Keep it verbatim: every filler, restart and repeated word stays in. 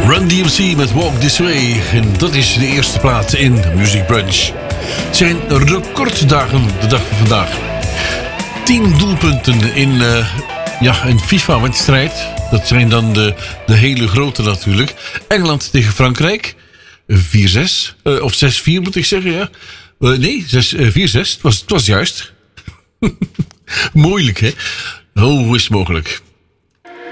Run D M C met Walk This Way. En dat is de eerste plaat in Music Brunch. Het zijn recorddagen de dag van vandaag. Tien doelpunten in, uh, ja, een FIFA-wedstrijd. Dat zijn dan de, de hele grote natuurlijk. Engeland tegen Frankrijk. vier zes. Uh, of zes vier moet ik zeggen, ja. Uh, nee, vier zes. Het was, het was juist. Moeilijk, hè? Oh, hoe is het mogelijk?